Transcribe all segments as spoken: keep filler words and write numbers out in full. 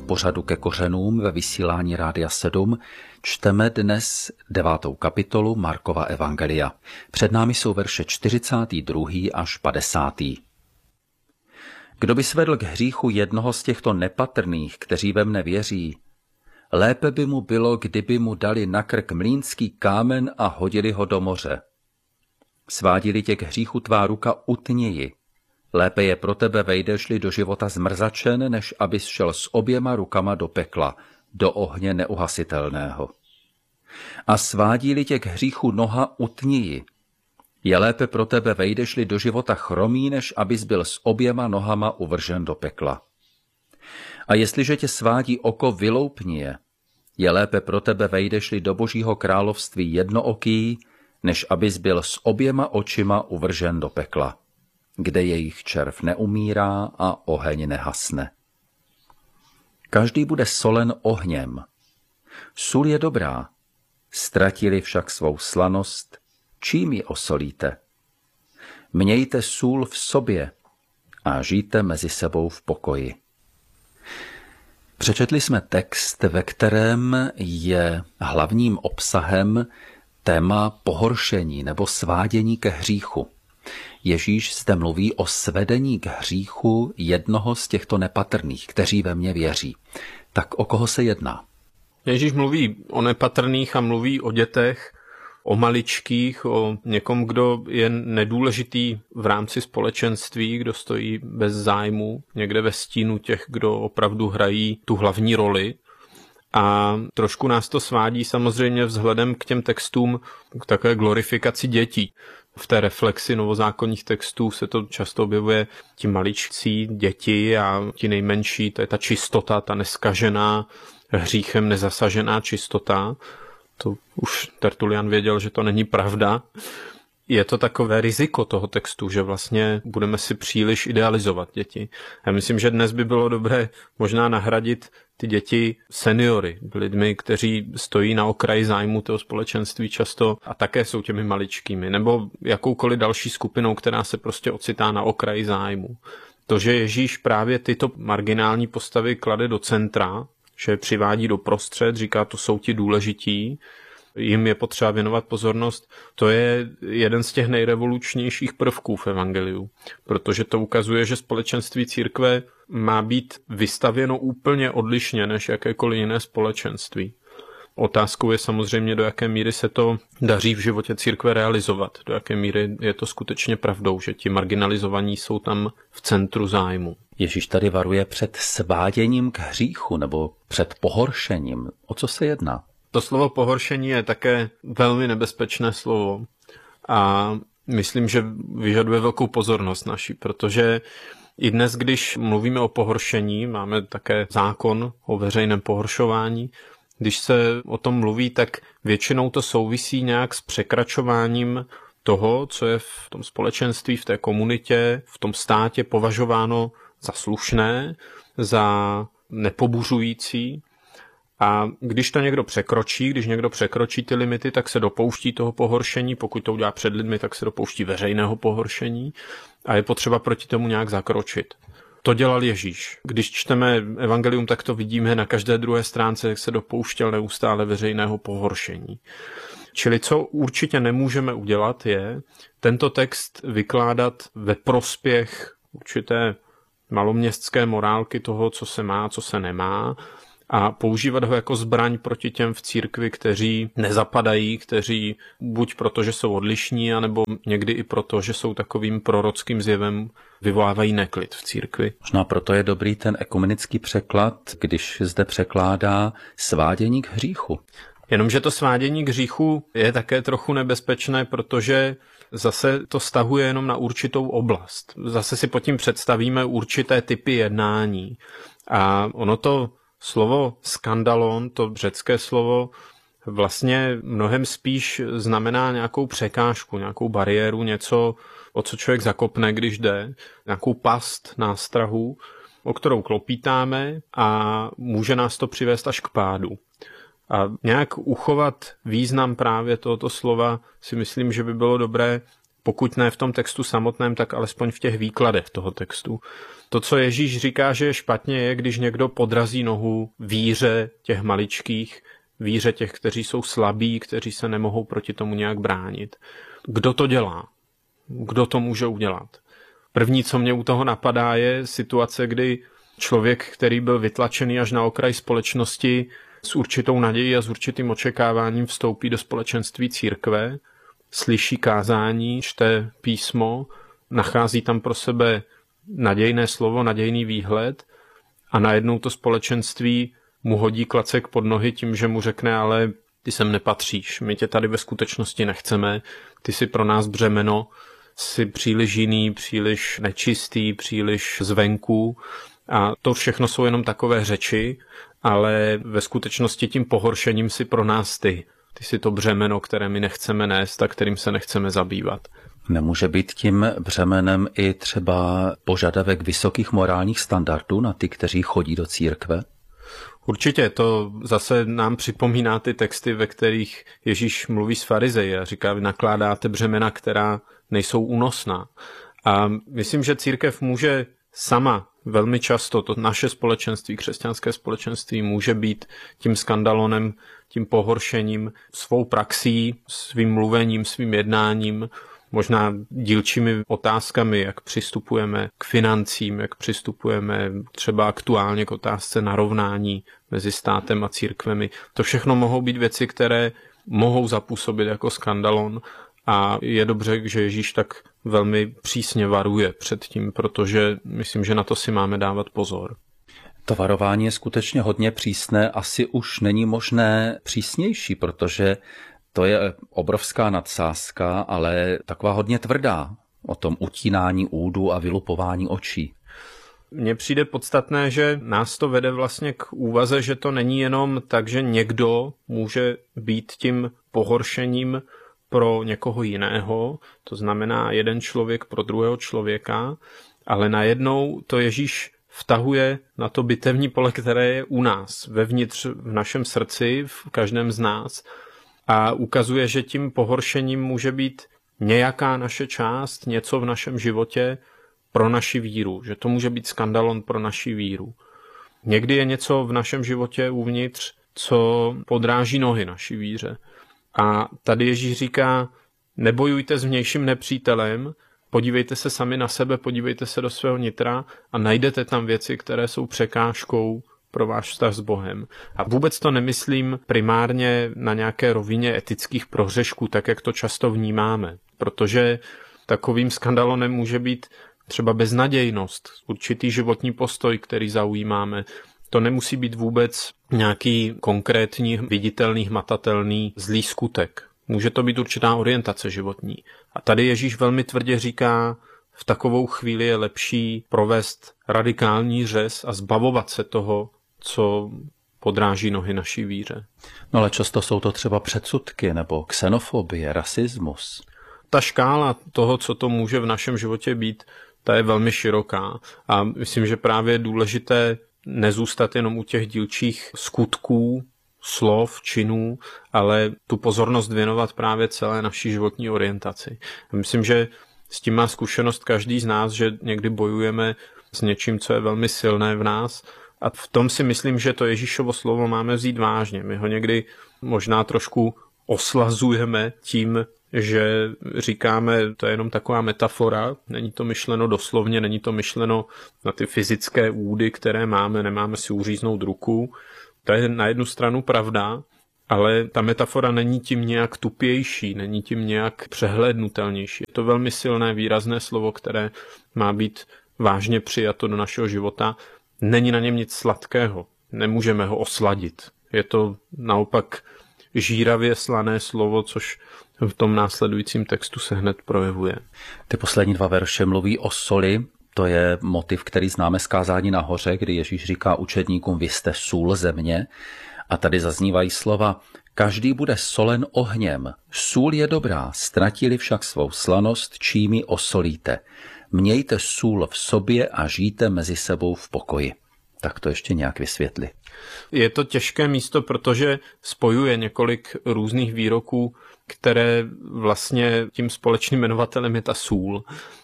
pořadu Ke kořenům ve vysílání Rádia sedm čteme dnes devátou kapitolu Markova evangelia. Před námi jsou verše čtyřicátý druhý až padesátý. Kdo by svedl k hříchu jednoho z těchto nepatrných, kteří ve mne věří, lépe by mu bylo, kdyby mu dali na krk mlýnský kámen a hodili ho do moře. Svádili tě k hříchu tvá ruka, utni ji. Lépe je pro tebe, vejdeš-li do života zmrzačen, než abys šel s oběma rukama do pekla, do ohně neuhasitelného. A svádí-li tě k hříchu noha, utni ji. Je lépe pro tebe, vejdeš-li do života chromý, než abys byl s oběma nohama uvržen do pekla. A jestliže tě svádí oko, vyloupni je. Je lépe pro tebe, vejdeš-li do Božího království jednooký, než abys byl s oběma očima uvržen do pekla, kde jejich červ neumírá a oheň nehasne. Každý bude solen ohněm. Sůl je dobrá, ztratili však svou slanost, čím ji osolíte? Mějte sůl v sobě a žijte mezi sebou v pokoji. Přečetli jsme text, ve kterém je hlavním obsahem téma pohoršení nebo svádění ke hříchu. Ježíš zde mluví o svedení k hříchu jednoho z těchto nepatrných, kteří ve mně věří. Tak o koho se jedná? Ježíš mluví o nepatrných a mluví o dětech, o maličkých, o někom, kdo je nedůležitý v rámci společenství, kdo stojí bez zájmu, někde ve stínu těch, kdo opravdu hrají tu hlavní roli. A trošku nás to svádí samozřejmě vzhledem k těm textům k takové glorifikaci dětí. V té reflexi novozákonních textů se to často objevuje ti maličcí děti a ti nejmenší, to je ta čistota, ta neskažená, hříchem nezasažená čistota. To už Tertulian věděl, že to není pravda. Je to takové riziko toho textu, že vlastně budeme si příliš idealizovat děti. Já myslím, že dnes by bylo dobré možná nahradit ty děti seniory, lidmi, kteří stojí na okraji zájmu toho společenství často a také jsou těmi maličkými, nebo jakoukoliv další skupinou, která se prostě ocitá na okraji zájmu. To, že Ježíš právě tyto marginální postavy klade do centra, že je přivádí do prostřed, říká, to jsou ti důležití, jim je potřeba věnovat pozornost, to je jeden z těch nejrevolučnějších prvků v evangeliu, protože to ukazuje, že společenství církve má být vystavěno úplně odlišně než jakékoliv jiné společenství. Otázkou je samozřejmě, do jaké míry se to daří v životě církve realizovat, do jaké míry je to skutečně pravdou, že ti marginalizovaní jsou tam v centru zájmu. Ježíš tady varuje před sváděním k hříchu nebo před pohoršením. O co se jedná? To slovo pohoršení je také velmi nebezpečné slovo a myslím, že vyžaduje velkou pozornost naší, protože i dnes, když mluvíme o pohoršení, máme také zákon o veřejném pohoršování, když se o tom mluví, tak většinou to souvisí nějak s překračováním toho, co je v tom společenství, v té komunitě, v tom státě považováno za slušné, za nepobuřující. A když to někdo překročí, když někdo překročí ty limity, tak se dopouští toho pohoršení, pokud to udělá před lidmi, tak se dopouští veřejného pohoršení a je potřeba proti tomu nějak zakročit. To dělal Ježíš. Když čteme evangelium, tak to vidíme na každé druhé stránce, jak se dopouštěl neustále veřejného pohoršení. Čili co určitě nemůžeme udělat, je tento text vykládat ve prospěch určité maloměstské morálky toho, co se má, co se nemá, a používat ho jako zbraň proti těm v církvi, kteří nezapadají, kteří buď proto, že jsou odlišní, anebo někdy i proto, že jsou takovým prorockým zjevem, vyvolávají neklid v církvi. Možná proto je dobrý ten ekumenický překlad, když zde překládá svádění k hříchu. Jenomže to svádění k hříchu je také trochu nebezpečné, protože zase to stahuje jenom na určitou oblast. Zase si pod tím představíme určité typy jednání. A ono to slovo skandalon, to řecké slovo, vlastně mnohem spíš znamená nějakou překážku, nějakou bariéru, něco, o co člověk zakopne, když jde, nějakou past nástrahu, o kterou klopítáme a může nás to přivést až k pádu. A nějak uchovat význam právě tohoto slova si myslím, že by bylo dobré pokud ne v tom textu samotném, tak alespoň v těch výkladech toho textu. To, co Ježíš říká, že je špatně, je, když někdo podrazí nohu víře těch maličkých, víře těch, kteří jsou slabí, kteří se nemohou proti tomu nějak bránit. Kdo to dělá? Kdo to může udělat? První, co mě u toho napadá, je situace, kdy člověk, který byl vytlačený až na okraj společnosti, s určitou nadějí a s určitým očekáváním vstoupí do společenství církve, slyší kázání, čte písmo, nachází tam pro sebe nadějné slovo, nadějný výhled a najednou to společenství mu hodí klacek pod nohy tím, že mu řekne, ale ty sem nepatříš, my tě tady ve skutečnosti nechceme, ty jsi pro nás břemeno, jsi příliš jiný, příliš nečistý, příliš zvenku a to všechno jsou jenom takové řeči, ale ve skutečnosti tím pohoršením si pro nás ty. Ty jsi to břemeno, které my nechceme nést a kterým se nechceme zabývat. Nemůže být tím břemenem i třeba požadavek vysokých morálních standardů na ty, kteří chodí do církve? Určitě, to zase nám připomíná ty texty, ve kterých Ježíš mluví s farizeji a říká, vy nakládáte břemena, která nejsou únosná. A myslím, že církev může sama velmi často, to naše společenství, křesťanské společenství, může být tím skandalonem, tím pohoršením, svou praxí, svým mluvením, svým jednáním, možná dílčími otázkami, jak přistupujeme k financím, jak přistupujeme třeba aktuálně k otázce narovnání mezi státem a církvemi. To všechno mohou být věci, které mohou zapůsobit jako skandalon a je dobře, že Ježíš tak velmi přísně varuje před tím, protože myslím, že na to si máme dávat pozor. To varování je skutečně hodně přísné, asi už není možné přísnější, protože to je obrovská nadsázka, ale taková hodně tvrdá o tom utínání údu a vylupování očí. Mně přijde podstatné, že nás to vede vlastně k úvaze, že to není jenom tak, že někdo může být tím pohoršením pro někoho jiného, to znamená jeden člověk pro druhého člověka, ale najednou to Ježíš vtahuje na to bitevní pole, které je u nás, vevnitř v našem srdci, v každém z nás a ukazuje, že tím pohoršením může být nějaká naše část, něco v našem životě pro naši víru, že to může být skandalon pro naši víru. Někdy je něco v našem životě uvnitř, co podráží nohy naší víře. A tady Ježíš říká, nebojujte s vnějším nepřítelem, podívejte se sami na sebe, podívejte se do svého nitra a najdete tam věci, které jsou překážkou pro váš vztah s Bohem. A vůbec to nemyslím primárně na nějaké rovině etických prohřešků, tak jak to často vnímáme, protože takovým skandalonem může být třeba beznadějnost, určitý životní postoj, který zaujímáme. To nemusí být vůbec nějaký konkrétní, viditelný, hmatatelný zlý skutek. Může to být určitá orientace životní. A tady Ježíš velmi tvrdě říká, v takovou chvíli je lepší provést radikální řez a zbavovat se toho, co podráží nohy naší víře. No ale často jsou to třeba předsudky nebo xenofobie, rasismus. Ta škála toho, co to může v našem životě být, ta je velmi široká. A myslím, že právě je důležité nezůstat jenom u těch dílčích skutků, slov, činů, ale tu pozornost věnovat právě celé naší životní orientaci. Myslím, že s tím má zkušenost každý z nás, že někdy bojujeme s něčím, co je velmi silné v nás a v tom si myslím, že to Ježíšovo slovo máme vzít vážně. My ho někdy možná trošku oslazujeme tím, že říkáme, to je jenom taková metafora, není to myšleno doslovně, není to myšleno na ty fyzické údy, které máme, nemáme si uříznout ruku. To je na jednu stranu pravda, ale ta metafora není tím nějak tupější, není tím nějak přehlédnutelnější. Je to velmi silné, výrazné slovo, které má být vážně přijato do našeho života. Není na něm nic sladkého, nemůžeme ho osladit. Je to naopak žíravě slané slovo, což v tom následujícím textu se hned projevuje. Ty poslední dva verše mluví o soli. To je motiv, který známe z kázání nahoře, kdy Ježíš říká učedníkům, vy jste sůl země. A tady zaznívají slova, každý bude solen ohněm. Sůl je dobrá, ztratili však svou slanost, čím ji osolíte. Mějte sůl v sobě a žijte mezi sebou v pokoji. Tak to ještě nějak vysvětli. Je to těžké místo, protože spojuje několik různých výroků které vlastně tím společným jmenovatelem je ta sůl.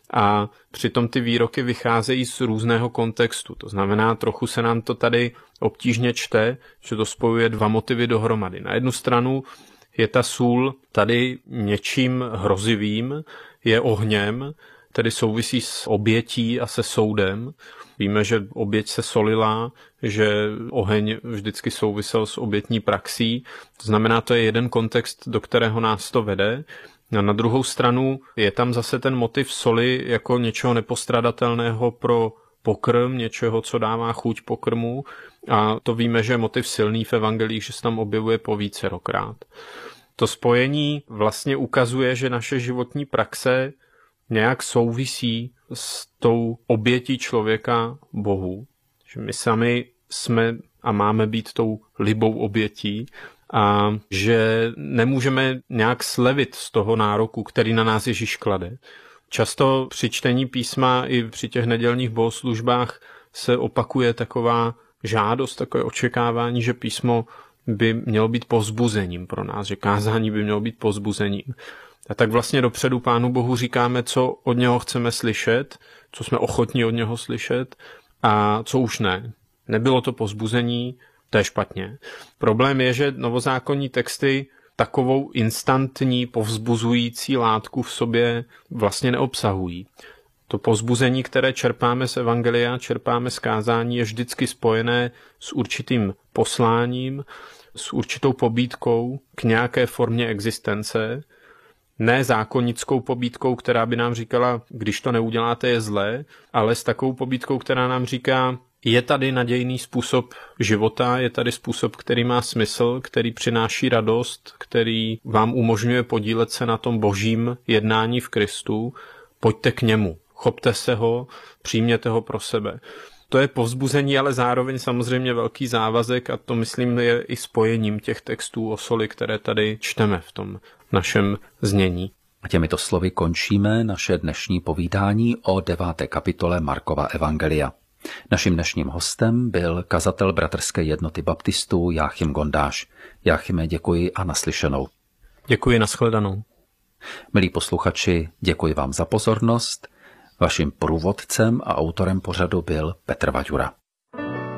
A přitom ty výroky vycházejí z různého kontextu. To znamená, trochu se nám to tady obtížně čte, že to spojuje dva motivy dohromady. Na jednu stranu je ta sůl tady něčím hrozivým, je ohněm, tedy souvisí s obětí a se soudem. Víme, že oběť se solila, že oheň vždycky souvisel s obětní praxí. To znamená, to je jeden kontext, do kterého nás to vede. A na druhou stranu je tam zase ten motiv soli jako něčeho nepostradatelného pro pokrm, něčeho, co dává chuť pokrmu. A to víme, že je motiv silný v evangelích, že se tam objevuje po vícerokrát. To spojení vlastně ukazuje, že naše životní praxe nějak souvisí s tou obětí člověka Bohu. Že my sami jsme a máme být tou libou obětí a že nemůžeme nějak slevit z toho nároku, který na nás Ježíš klade. Často při čtení písma i při těch nedělních bohoslužbách se opakuje taková žádost, takové očekávání, že písmo by mělo být povzbuzením pro nás, že kázání by mělo být povzbuzením. A tak vlastně dopředu Pánu Bohu říkáme, co od něho chceme slyšet, co jsme ochotní od něho slyšet a co už ne. Nebylo to povzbuzení, to je špatně. Problém je, že novozákonní texty takovou instantní povzbuzující látku v sobě vlastně neobsahují. To povzbuzení, které čerpáme z evangelia, čerpáme z kázání, je vždycky spojené s určitým posláním, s určitou pobídkou k nějaké formě existence, ne zákonnickou pobídkou, která by nám říkala, když to neuděláte, je zlé, ale s takovou pobídkou, která nám říká, je tady nadějný způsob života, je tady způsob, který má smysl, který přináší radost, který vám umožňuje podílet se na tom božím jednání v Kristu. Pojďte k němu, chopte se ho, přijměte ho pro sebe. To je povzbuzení, ale zároveň samozřejmě velký závazek a to myslím je i spojením těch textů o soli, které tady čteme v tom našem znění. A těmito slovy končíme naše dnešní povídání o deváté kapitole Markova evangelia. Naším dnešním hostem byl kazatel Bratrské jednoty baptistů Jáchym Gondáš. Jáchyme, děkuji a naslyšenou. Děkuji, nashledanou. Milí posluchači, děkuji vám za pozornost. Vaším průvodcem a autorem pořadu byl Petr Vaďura.